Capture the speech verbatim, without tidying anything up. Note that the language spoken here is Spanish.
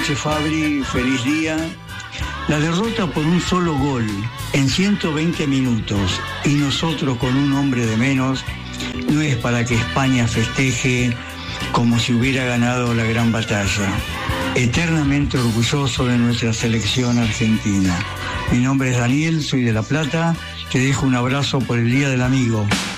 noches, Fabri, feliz día. La derrota por un solo gol en ciento veinte minutos y nosotros con un hombre de menos no es para que España festeje como si hubiera ganado la gran batalla. Eternamente orgulloso de nuestra selección argentina. Mi nombre es Daniel, soy de La Plata. Te dejo un abrazo por el Día del Amigo.